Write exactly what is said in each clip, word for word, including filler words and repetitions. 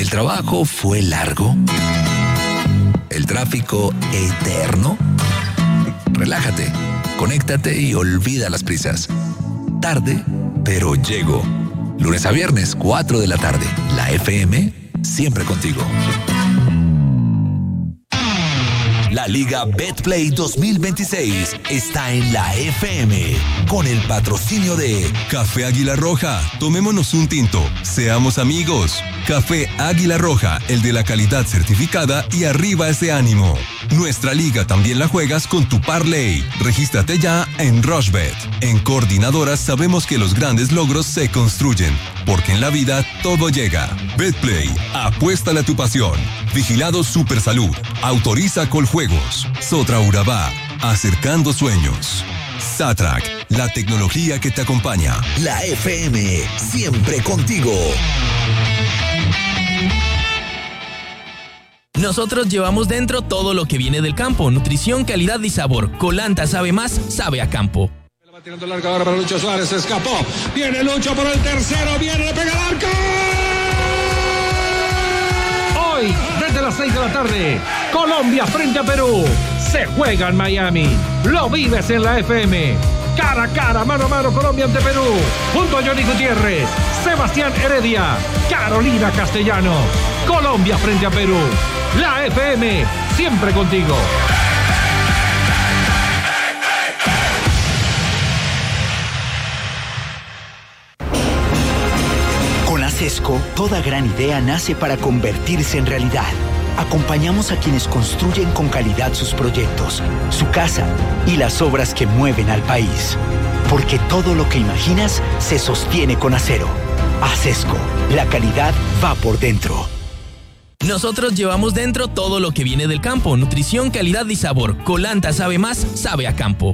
¿El trabajo fue largo? ¿El tráfico eterno? Relájate, conéctate y olvida las prisas. Tarde, pero llego. Lunes a viernes, cuatro de la tarde. La F M, siempre contigo. La Liga Betplay dos mil veintiséis está en la F M con el patrocinio de Café Águila Roja. Tomémonos un tinto. Seamos amigos. Café Águila Roja, el de la calidad certificada y arriba ese ánimo. Nuestra liga también la juegas con tu parlay. Regístrate ya en Rushbet. En Coordinadoras sabemos que los grandes logros se construyen, porque en la vida todo llega. Betplay, apuéstale a tu pasión. Vigilado Supersalud. Autoriza Coljuegos. Sotra Urabá, acercando sueños. Satrac, la tecnología que te acompaña. La F M, siempre contigo. Nosotros llevamos dentro todo lo que viene del campo. Nutrición, calidad y sabor. Colanta sabe más, sabe a campo. Va tirando larga ahora para Lucho Suárez, se escapó. Viene Lucho por el tercero, viene, le pega al arco. Hoy, desde las seis de la tarde, Colombia frente a Perú. Se juega en Miami. Lo vives en la F M. Cara a cara, mano a mano, Colombia ante Perú. Junto a Johnny Gutiérrez, Sebastián Heredia, Carolina Castellano. Colombia frente a Perú. La F M, siempre contigo. Con ASESCO, toda gran idea nace para convertirse en realidad. Acompañamos a quienes construyen con calidad sus proyectos, su casa y las obras que mueven al país. Porque todo lo que imaginas se sostiene con acero. ASESCO, la calidad va por dentro. Nosotros llevamos dentro todo lo que viene del campo. Nutrición, calidad y sabor. Colanta sabe más, sabe a campo.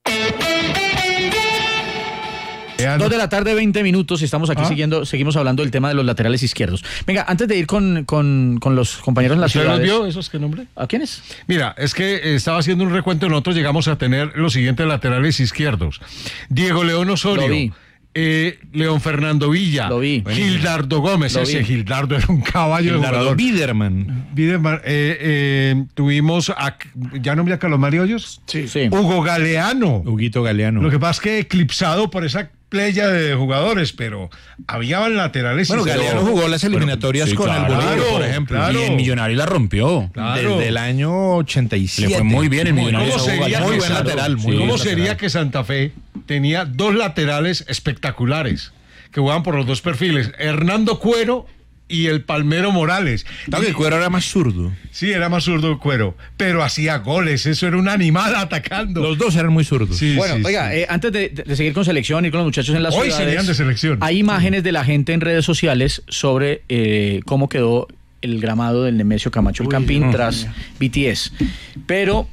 Dos de la tarde, veinte minutos, y estamos aquí ¿Ah? siguiendo, seguimos hablando del tema de los laterales izquierdos. Venga, antes de ir con, con, con los compañeros en la ciudad. ¿Usted los vio esos qué nombre? ¿A quiénes? Mira, es que eh, estaba haciendo un recuento, nosotros llegamos a tener los siguientes laterales izquierdos. Diego León Osorio. Lo vi. Eh, León Fernando Villa, Lo vi. Gildardo Gómez, Lo ese vi. Gildardo era un caballo de jugador. Biderman. Biderman, eh, eh, tuvimos, a, ¿ya nombré a Carlos Mario Hoyos? Sí. sí. Hugo Galeano. Huguito Galeano. Lo que pasa es que eclipsado por esa playa de jugadores, pero había laterales. Bueno, Galeano jugó las eliminatorias sí, con claro, el Bolívar, por ejemplo, claro. y en Millonarios la rompió. Claro. Desde el año ochenta y siete. Le fue muy bien en Millonarios. ¿Cómo sería muy que buen Santa- lateral. Muy sí, buen ¿Cómo lateral. sería que Santa Fe tenía dos laterales espectaculares que jugaban por los dos perfiles? Hernando Cuero y el Palmero Morales. Claro que el Cuero era más zurdo. Sí, era más zurdo el Cuero, pero hacía goles, eso era un animal atacando. Los dos eran muy zurdos. Sí, Bueno, sí, oiga, sí. eh, antes de, de seguir con selección y con los muchachos en las Hoy ciudades, serían de selección. hay imágenes de la gente en redes sociales sobre eh, cómo quedó el gramado del Nemesio Camacho el Uy, Campín no. tras B T S. Pero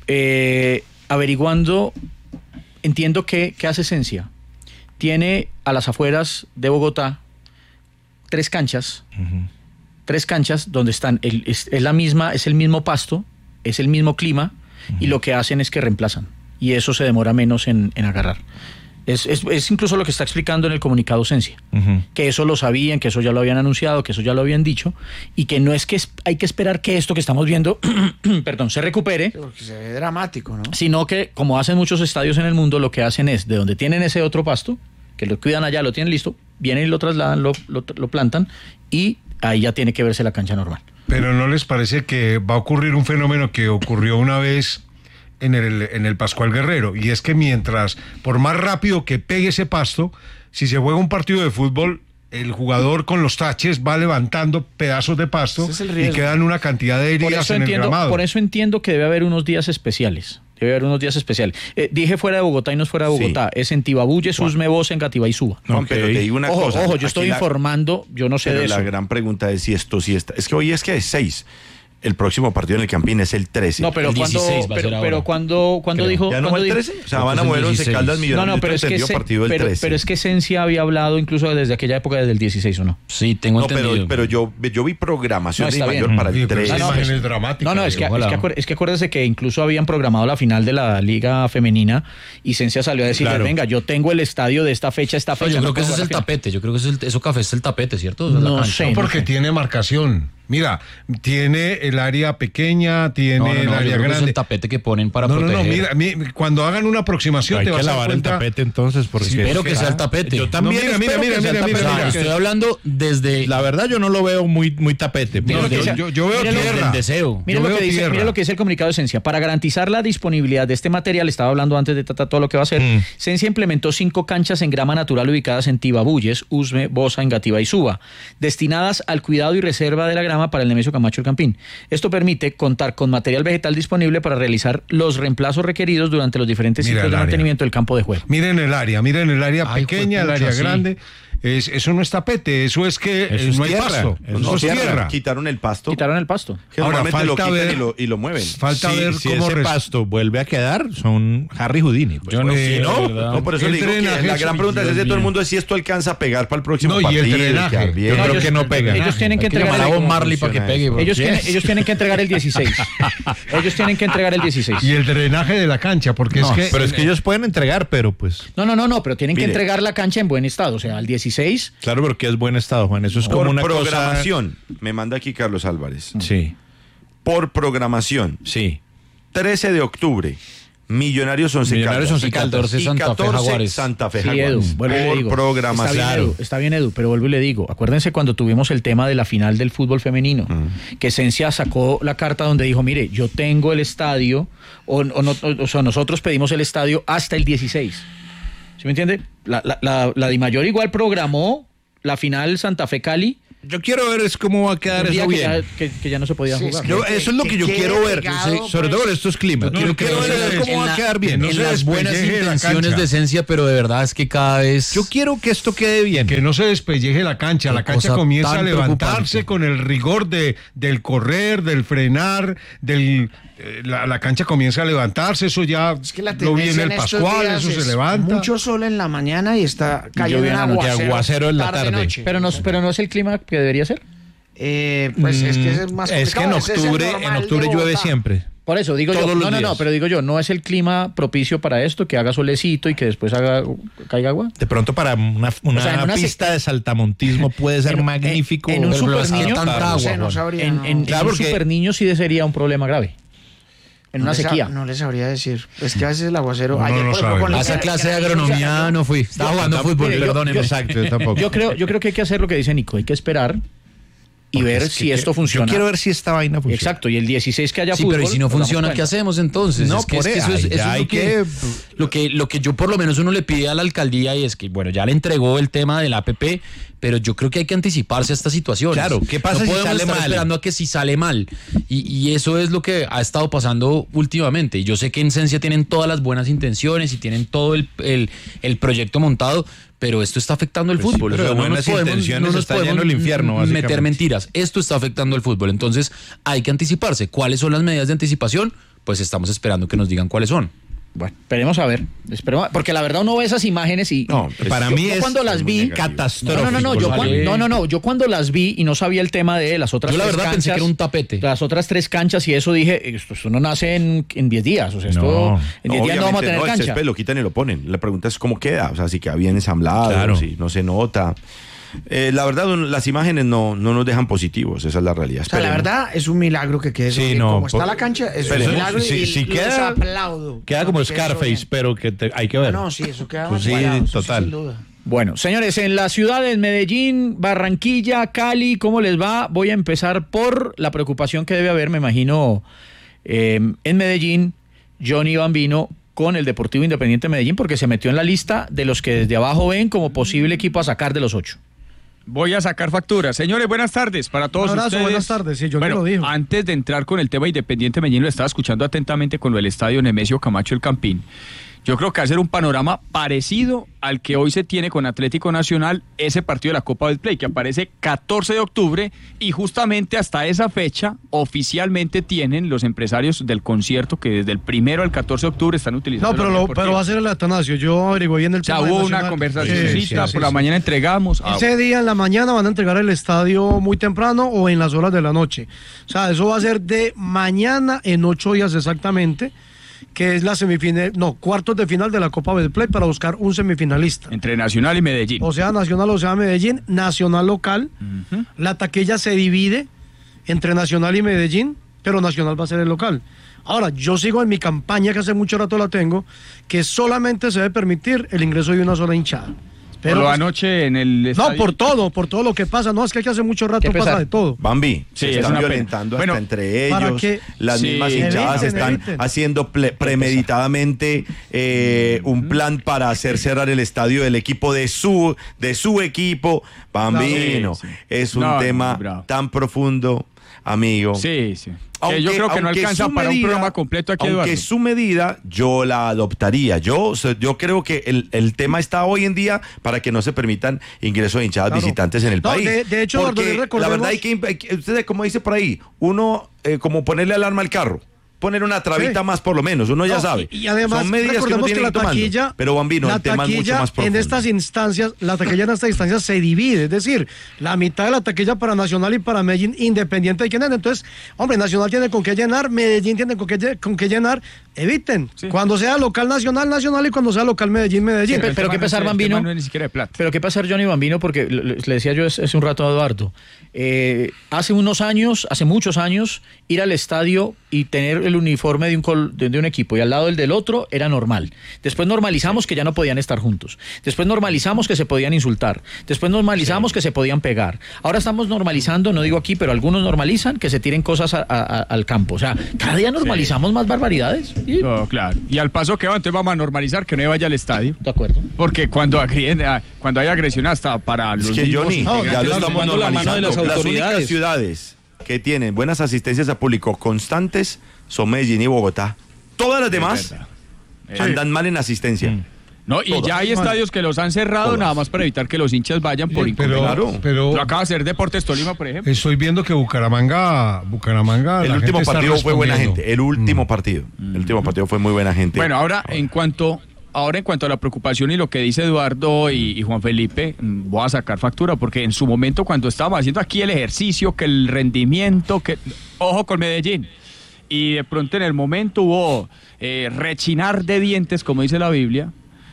eh, averiguando, entiendo que, que hace Esencia. Tiene a las afueras de Bogotá tres canchas, uh-huh. tres canchas donde están, el, es, es la misma, es el mismo pasto, es el mismo clima, uh-huh. y lo que hacen es que reemplazan, y eso se demora menos en, en agarrar. Es, es, es incluso lo que está explicando en el comunicado Esencia, uh-huh. que eso lo sabían, que eso ya lo habían anunciado, que eso ya lo habían dicho, y que no es que es, hay que esperar que esto que estamos viendo, perdón, se recupere, porque se ve dramático, ¿no? Sino que, como hacen muchos estadios en el mundo, lo que hacen es, de donde tienen ese otro pasto, que lo cuidan allá, lo tienen listo, vienen y lo trasladan, lo, lo, lo plantan, y ahí ya tiene que verse la cancha normal. Pero ¿no les parece que va a ocurrir un fenómeno que ocurrió una vez en el, en el Pascual Guerrero? Y es que mientras, por más rápido que pegue ese pasto, si se juega un partido de fútbol, el jugador con los taches va levantando pedazos de pasto y quedan una cantidad de heridas en entiendo, el gramado. Por eso entiendo que debe haber unos días especiales. Debe haber unos días especiales. Eh, dije fuera de Bogotá y no es fuera de Bogotá. Sí. Es en Tibabulle, Susme, Voz, en Gativá y Suba. No, okay. Pero te digo una ojo, cosa. Ojo, yo estoy la, informando, yo no sé de eso. La gran pregunta es si esto sí está. Es que hoy es que es seis. el próximo partido en el Campín es el trece. No, pero El cuando, dieciséis va a pero, ser pero ahora. cuando, cuando Creo. dijo, ¿Ya no cuando fue el dijo- trece? O sea, van a mover Once dieciséis. Caldas no, Millonarios. no, pero es que entendido se- partido del pero, trece. pero es que Esencia había hablado incluso desde aquella época, desde el dieciséis, ¿o no? Sí, tengo No, entendido. pero, pero yo, yo vi programación No, de está mayor bien. para Sí, el pero trece. esa Ah, no, imagen pues- es dramática. No, no, es que, es, ojalá. que acuer- es que acuérdese que incluso habían programado la final de la Liga Femenina y Esencia salió a decirles, Claro. venga, yo tengo el estadio de esta fecha, esta No, fecha. yo no creo que puedo ese es el jugar la final. tapete. Yo creo que eso, es el, eso café es el tapete, ¿cierto? Esa es la No cancha. sé. No, porque sé. tiene marcación. Mira, tiene el área pequeña, tiene No, no, no, el yo área creo que es grande. el tapete que ponen para no, no, proteger. no, mira, mi- cuando hagan una aproximación Hay te que vas a dar lavar el cuenta. tapete entonces porque Sí, espero que sea el tapete. Yo también No, mira, mira, espero mira, que sea el mira, tapete. mira, O sea, mira. estoy hablando desde La verdad yo no lo veo muy muy tapete. Mira No, lo que yo, sea- yo- yo veo mira lo- tierra. el deseo. Mire Yo lo, veo que dice, tierra. mire lo que dice el comunicado de Esencia. Para garantizar la disponibilidad de este material, estaba hablando antes de tratar todo lo que va a hacer, Mm. Esencia implementó cinco canchas en grama natural ubicadas en Tibabuyes, Usme, Bosa, Engativá y Suba, destinadas al cuidado y reserva de la grama para el Nemesio Camacho El Campín. Esto permite contar con material vegetal disponible para realizar los reemplazos requeridos durante los diferentes Mira ciclos el de área. mantenimiento del campo de juego. Miren el área, miren el área Ay, pequeña, el juepucha, área sí. grande. Es, eso no es tapete, eso es que Eso eh, es no hay tierra, pasto. eso Eso, No, es tierra. tierra. Quitaron el pasto. Quitaron el pasto. Que Ahora, normalmente lo falta quitan ver- y, lo, y lo mueven. Falta Si, ver si cómo ese res- pasto vuelve a quedar, son Harry Houdini. Pues. Yo no Eh, sé, no, de verdad. No, por eso El le digo que drenaje la es- gran pregunta es Dios de todo el mío. mundo es si esto alcanza a pegar para el próximo No, y el partido. drenaje. quedar bien. Yo creo ellos- que no pega. Ellos tienen que Hay que llamar entregar a el, Bob Marley para que funciona pegue. eso? bro. ellos, Yes. tienen, ellos tienen que entregar el dieciséis. Ellos tienen que entregar el dieciséis. Y el drenaje de la cancha, porque No, es que. pero es que ellos pueden entregar, pero pues. No, no, no, no, pero tienen Mire. que entregar la cancha en buen estado. O sea, al dieciséis. Claro, porque es buen estado, Juan. Eso es como Por una programación, me manda aquí Carlos Álvarez. cosa. Sí, Por programación, sí. trece de octubre, Millonarios Once Millonarios Caldas. Once Y catorce Y Santa Fe catorce Jaguares. Santa Fe Sí, Jaguares. Edu, vuelvo y le Por digo. programación. Está bien, Edu, está bien, Edu, pero vuelvo y le digo. Acuérdense cuando tuvimos el tema de la final del fútbol femenino, que Esencia sacó la carta donde dijo, mire, yo tengo el estadio, o, o, no, o, o sea, nosotros pedimos el estadio hasta el dieciséis. ¿Sí me entiende? La, la, la, la Dimayor igual programó la final Santa Fe-Cali. Yo quiero ver es cómo va a quedar un día eso que bien. ya, que, que ya no se podía Sí, jugar. es Yo- eso es lo que, yo que quiero quede ver, pegado, sí, sobre pues. todo en estos climas. No, Yo no, quiero que ver no se- cómo va a la- quedar bien. no en se las buenas despelleje la intenciones cancha. de Esencia, pero de verdad es que cada vez... Yo quiero que esto quede bien. Que no se despelleje la cancha, Qué la cancha cosa comienza a tan levantarse preocupante. con el rigor de, del correr, del frenar, del eh, la, la cancha comienza a levantarse, eso ya Es que la lo vi en tendencia el en estos Pascual, días eso se es levanta. mucho sol en la mañana y está cayendo un lluvia en la noche, aguacero, aguacero en la tarde. noche. Pero no, pero no es el clima que debería ser. Eh, pues es que es más Mm, es que en complicado, ese es el octubre, en normal de octubre llueve Bogotá. siempre. Por eso digo yo, Todos los no, no, no, días. pero digo yo, no es el clima propicio para esto, que haga solecito y que después haga caiga agua. De pronto para una, una O sea, en una pista de saltamontismo puede ser en- magnífico. en un Pero super es que niño, tanta No agua, sé, no Juan. sabría. En, no. en, Claro, en un porque- super niño sí sería un problema grave. En No una le sa- sequía. No le sabría decir. Es que a veces el aguacero. No, ayer, no por ejemplo, sabe. con la A esa que- clase de que- agronomía no fui. Estaba jugando fútbol, mire, yo- perdóneme. Exacto, yo tampoco. Yo creo, yo creo que hay que hacer lo que dice Nico, hay que esperar y Porque ver es que si esto quiero- funciona. Yo quiero ver si esta vaina funciona. Exacto, y el dieciséis que haya Sí, fútbol. pero y si no nos damos funciona, ¿qué cuenta. hacemos entonces? No, es que, por es que eso es, ahí, eso ya es hay lo, que, que- lo que lo que yo por lo menos uno le pide a la alcaldía y es que, bueno, ya le entregó el tema del A P P, pero yo creo que hay que anticiparse a estas situaciones. Claro, ¿qué pasa no si podemos sale estar mal? esperando a que si sale mal. Y, y eso es lo que ha estado pasando últimamente. Y yo sé que en Esencia tienen todas las buenas intenciones y tienen todo el, el, el proyecto montado, pero esto está afectando el Pues sí, fútbol. pero O sea, de no nos buenas podemos, intenciones no nos está lleno podemos el infierno, meter básicamente. mentiras. Esto está afectando el fútbol. Entonces hay que anticiparse. ¿Cuáles son las medidas de anticipación? Pues estamos esperando que nos digan cuáles son. Bueno, esperemos a ver. Esperemos, porque la verdad uno ve esas imágenes y. No, y- para yo- mí yo es cuando las muy vi. negativo. catastrófico. No, no, no, no, yo Vale. cuan- no, no, no, yo cuando las vi y no sabía el tema de las otras Yo la tres verdad pensé canchas, que era un tapete. Las otras tres canchas y eso dije, esto, esto no nace en en diez días, o sea, esto No, en diez días no vamos a obviamente tener no, el cancha. césped lo quitan y lo ponen. La pregunta es cómo queda, o sea, si queda bien ensamblado, Claro. si no se nota. Eh, la verdad, un- las imágenes no, no nos dejan positivos, esa es la realidad. O sea, la Esperemos. verdad es un milagro que quede. Sí, así. no, como está por- la cancha, es pero un milagro si- y si los queda- aplaudo. Queda como Porque quede eso Scarface, bien. pero que te- hay que ver. No, no, sí, eso queda Pues sí, guayado, eso sí, total. sin duda. Bueno, señores, en las ciudades Medellín, Barranquilla, Cali, ¿cómo les va? Voy a empezar por la preocupación que debe haber, me imagino, eh, en Medellín, Johnny Bambino con el Deportivo Independiente de Medellín, porque se metió en la lista de los que desde abajo ven como posible equipo a sacar de los ocho. Voy a sacar facturas. Señores, buenas tardes para todos Un abrazo, ustedes. buenas tardes. Sí, yo bueno, lo dijo. antes de entrar con el tema Independiente Medellín, lo estaba escuchando atentamente con lo del estadio Nemesio Camacho El Campín. Yo creo que va a ser un panorama parecido al que hoy se tiene con Atlético Nacional, ese partido de la Copa Betplay, que aparece catorce de octubre y justamente hasta esa fecha oficialmente tienen los empresarios del concierto que desde el primero al catorce de octubre están utilizando. No, pero, lo, pero va a ser el Atanasio. Yo averigué bien el tema. Ya hubo Nacional. Una conversación, sí, sí, por sí, la sí. mañana entregamos. Ah, Ese día en la mañana van a entregar el estadio muy temprano o en las horas de la noche. O sea, eso va a ser de mañana en ocho días exactamente, que es la semifinal, no, cuartos de final de la Copa Betplay para buscar un semifinalista. Entre Nacional y Medellín. O sea, Nacional, o sea, Medellín, Nacional local. Uh-huh. La taquilla se divide entre Nacional y Medellín, pero Nacional va a ser el local. Ahora, yo sigo en mi campaña, que hace mucho rato la tengo, que solamente se debe permitir el ingreso de una sola hinchada. Pero lo anoche en el estadio. No, por todo, por todo lo que pasa. No, es que aquí hace mucho rato pasa de todo. Bambi, sí, se están violentando hasta bueno, entre ellos. Que, las sí, mismas hinchadas eviten, están eviten. haciendo ple, premeditadamente eh, un plan para hacer cerrar el estadio del equipo de su, de su equipo. Bambino, sí, sí. es un no, tema no, tan profundo, amigo. Sí, sí. Aunque, yo creo que no alcanza para medida, un programa completo aquí, Eduardo. Aunque su medida yo la adoptaría. Yo, yo creo que el, el tema está hoy en día para que no se permitan ingresos de hinchadas claro. visitantes en el no, país. De, de hecho, porque Eduardo, la verdad hay que, hay que usted como dice por ahí, uno eh, como ponerle alarma al carro. Poner una trabita sí. más por lo menos, uno ya no, sabe. Y, y además, son medidas que uno tiene que ir tomando. Pero Bambino, el tema es mucho más profundo. En estas instancias, la taquilla en estas instancias se divide, es decir, la mitad de la taquilla para Nacional y para Medellín, independiente de quién es. Entonces, hombre, Nacional tiene con qué llenar, Medellín tiene con qué, con qué llenar. Eviten. Sí. Cuando sea local Nacional, Nacional y cuando sea local Medellín, Medellín. Sí, pero, pero qué pasar, Bambino. No es ni siquiera de plata. Pero qué pasar, Johnny Bambino, porque le, le decía yo hace un rato a Eduardo. Eh, hace unos años, hace muchos años, ir al estadio y tener el uniforme de un, col, de, de un equipo y al lado el del otro era normal. Después normalizamos que ya no podían estar juntos. Después normalizamos que se podían insultar. Después normalizamos sí. que se podían pegar. Ahora estamos normalizando, no digo aquí, pero algunos normalizan que se tiren cosas a, a, a, al campo. O sea, cada día normalizamos sí. más barbaridades. ¿Sí? No, claro. Y al paso que va, entonces vamos a normalizar que no vaya al estadio. De acuerdo. Porque cuando, cuando hay agresión hasta para los es que Johnny, no, ya lo estamos normalizando. La mano de las, las únicas ciudades que tienen buenas asistencias a público constantes son Medellín y Bogotá. Todas las demás andan sí. mal en asistencia. Mm. No, y Todas. ya hay estadios que los han cerrado Todas. nada más para evitar que los hinchas vayan por inconveniente. Pero lo acaba de hacer Deportes Tolima, por ejemplo. Estoy viendo que Bucaramanga, Bucaramanga. El la último gente partido fue buena gente. El último mm. partido. El último partido fue muy buena gente. Bueno, ahora, ahora. en cuanto Ahora, en cuanto a la preocupación y lo que dice Eduardo y, y Juan Felipe, voy a sacar factura, porque en su momento, cuando estábamos haciendo aquí el ejercicio, que el rendimiento, que ojo con Medellín, y de pronto en el momento hubo eh, rechinar de dientes, como dice la Biblia,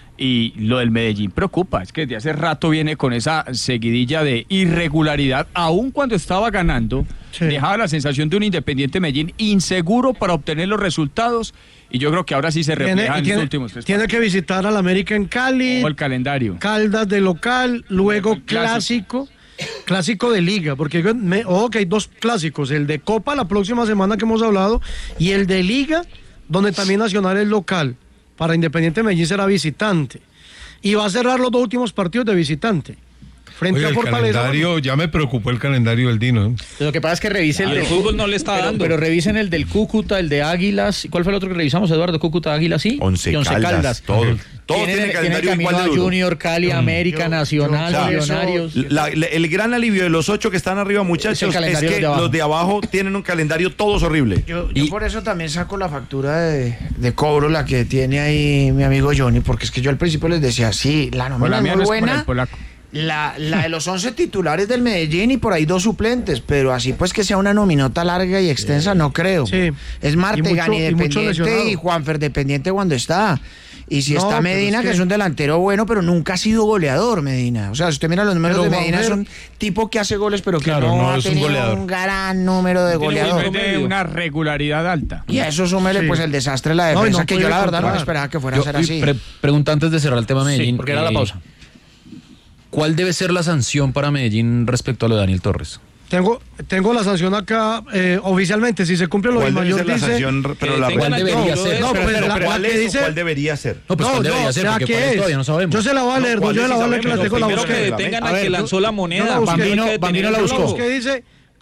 y lo del Medellín preocupa, es que desde hace rato viene con esa seguidilla de irregularidad, aun cuando estaba ganando, sí. dejaba la sensación de un Independiente Medellín inseguro para obtener los resultados, y yo creo que ahora sí se refleja en tiene, los últimos tres Tiene partidos. Que visitar al América en Cali. O el calendario. Caldas de local, luego clásico. clásico. Clásico de liga, porque me, ojo que hay dos clásicos, el de Copa la próxima semana que hemos hablado, y el de liga, donde también Nacional es local. Para Independiente Medellín será visitante. Y va a cerrar los dos últimos partidos de visitante. Frente Oye, a el Fortaleza. Calendario, ya me preocupó el calendario del Dino. ¿eh? Lo que pasa es que revisen el, el del fútbol no le está pero, dando. Pero revisen el del Cúcuta, el de Águilas. ¿Cuál fue el otro que revisamos, Eduardo? Cúcuta, Águilas, sí. Once, y Once Caldas. Caldas. Todo. Todo tiene, tiene calendario tiene igual de camino a duro. Junior, Cali, América, yo, Nacional, yo, Millonarios. La, la, el gran alivio de los ocho que están arriba, muchachos, es, es que de los de abajo tienen un calendario todos horrible. Yo, yo y, por eso también saco la factura de, de cobro, la que tiene ahí mi amigo Johnny, porque es que yo al principio les decía, sí, la nómina es muy buena. La, la de los once titulares del Medellín y por ahí dos suplentes, pero así pues que sea una nominota larga y extensa, no creo. Sí. Es Martegani dependiente y, y Juanfer dependiente cuando está. Y si no, está Medina, es que... que es un delantero bueno, pero nunca ha sido goleador, Medina. O sea, si usted mira los números pero de Medina, Juanfer... es un tipo que hace goles, pero que claro, no, no ha tenido un, un gran número de goleador. Tiene una regularidad alta. Y a eso súmele sí. pues el desastre de la defensa, no, no que yo la verdad no esperaba que fuera yo, a ser así. Pre pregunta antes de cerrar el tema Medellín. Sí, porque era eh, la pausa. ¿Cuál debe ser la sanción para Medellín respecto a lo de Daniel Torres? Tengo, tengo la sanción acá eh, oficialmente, si se cumple lo que mayor dice. Sanción, pero la ¿Cuál debería ser? No, pero, pero, pero ¿cuál, que dice, ¿cuál debería ser? No, pues no, ¿cuál debería no, ser? Porque ¿qué es? todavía no sabemos. Yo se la voy a leer, no, yo se la voy a leer que la tengo la busqué. Que detengan a que lanzó la moneda. Bambino, Bambino la buscó. Que dice,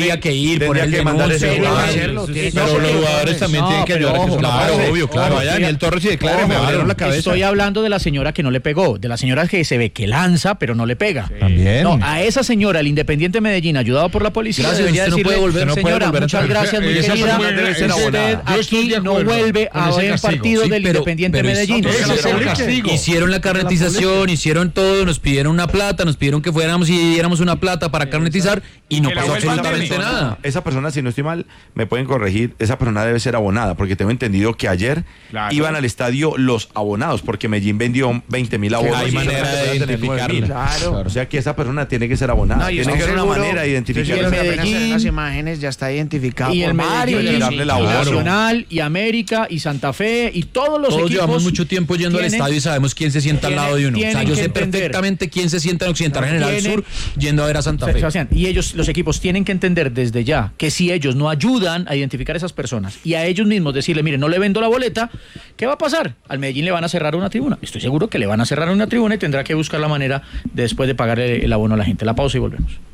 tendría que ir, poner que mandar ese Pero los jugadores también tienen que ayudar a que eso claro, obvio, claro. Vaya Daniel Torres y declare, me abrieron la cabeza. Estoy hablando de la señora que no le pegó, de la señora que se ve que lanza, pero no le pega. Sí. También. No, a esa señora, el Independiente Medellín, ayudado por la policía, Gracias, debería usted no decirle, puede volver, señora, no puede volver muchas a gracias, muy Esa querida. fue, debe ser abonada. Aquí no vuelve a haber partido del Independiente Medellín. Hicieron la carnetización, hicieron todo, nos pidieron una plata, nos pidieron que fuéramos y diéramos una plata para carnetizar y no pasó absolutamente nada. Esa persona, si no estoy mal, me pueden corregir, esa persona debe ser abonada, porque tengo entendido que ayer claro. iban al estadio los abonados, porque Medellín vendió veinte mil abonos. Hay manera de identificarlo. Claro. O sea que esa persona tiene que ser abonada. No, tiene que ser una manera de identificarlo. Y Medellín, las imágenes ya está identificado y por el Medellín, Mario, la Nacional y América y Santa Fe y todos los todos equipos. Llevamos mucho tiempo yendo tienen, al estadio y sabemos quién se sienta tienen, al lado de uno. O sea, yo sé entender. perfectamente quién se sienta en Occidental General tienen, Sur yendo a ver a Santa Fe. Sebastián, y ellos, los equipos, tienen que entender desde ya que si ellos no ayudan a identificar a esas personas y a ellos mismos decirle, mire, no le vendo la boleta, ¿qué va a pasar? Al Medellín le van a cerrar una tribuna. Estoy seguro que le van a cerrar una tribuna y tendrá que buscar la manera de, después de pagar el, el abono a la gente. La pausa y volvemos.